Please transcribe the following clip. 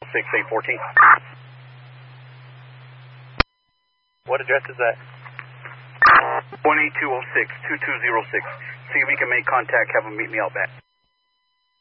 6814. What address is that? 18206, 2206. See if we can make contact, have them meet me out back.